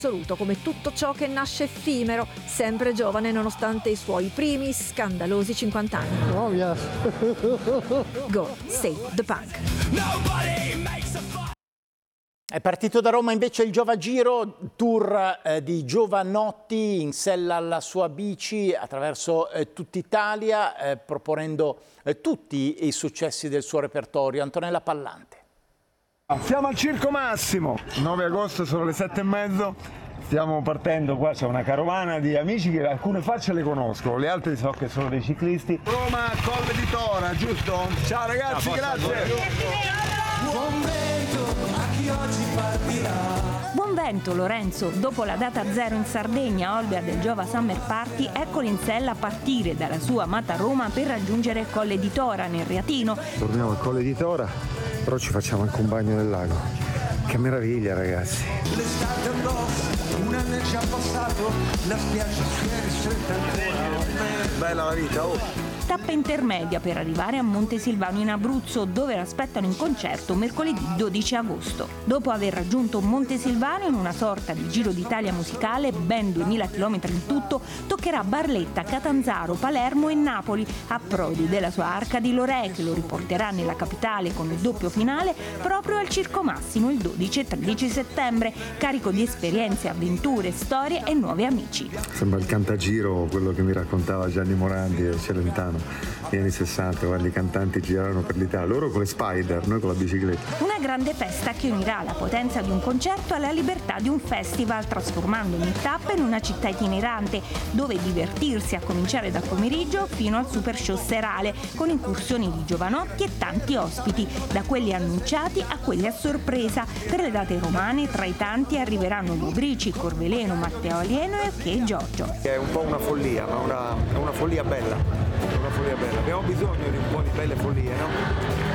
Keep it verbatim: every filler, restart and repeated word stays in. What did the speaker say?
assoluto, come tutto ciò che nasce effimero, sempre giovane nonostante i suoi primi scandalosi cinquanta anni. Oh yes. Go, save the punk. È partito da Roma invece il Giovagiro, tour eh, di Giovanotti in sella alla sua bici attraverso eh, tutta Italia, eh, proponendo eh, tutti i successi del suo repertorio. Antonella Pallante. Siamo al Circo Massimo, nove agosto sono le sette e mezzo, stiamo partendo, qua c'è una carovana di amici che alcune facce le conosco, le altre so che sono dei ciclisti. Roma, Colle di Tora, giusto? Ciao ragazzi, Ciao, grazie! Buon vento a chi oggi partirà. Buon vento Lorenzo, dopo la data zero in Sardegna, Olbia del Giova Summer Party, eccolo in sella a partire dalla sua amata Roma per raggiungere Colle di Tora nel Reatino. Torniamo a Colle di Tora, però ci facciamo anche un bagno nel lago. Che meraviglia ragazzi! L'estate addosso, un anno è già passato, la spiaggia si è ristretta ancora. Bella la vita, oh! Tappa intermedia per arrivare a Montesilvano in Abruzzo, dove l'aspettano in concerto mercoledì dodici agosto. Dopo aver raggiunto Montesilvano in una sorta di Giro d'Italia musicale, ben duemila chilometri in tutto, toccherà Barletta, Catanzaro, Palermo e Napoli, a prodi della sua Arca di Lorè, che lo riporterà nella capitale con il doppio finale proprio al Circo Massimo il dodici e tredici settembre, carico di esperienze, avventure, storie e nuovi amici. Sembra il cantagiro, quello che mi raccontava Gianni Morandi e Celentano. Negli anni sessanta, quando i cantanti giravano per l'Italia, loro con le Spider, noi con la bicicletta. Una grande festa che unirà la potenza di un concerto alla libertà di un festival, trasformando ogni tappa in una città itinerante, dove divertirsi a cominciare dal pomeriggio fino al super show serale, con incursioni di Giovanotti e tanti ospiti, da quelli annunciati a quelli a sorpresa. Per le date romane, tra i tanti arriveranno Lubrici, Corveleno, Matteo Alieno e Ok Giorgio. È un po' una follia, ma una, è una follia bella. Una follia bella. Abbiamo bisogno di un po' di belle follie, no?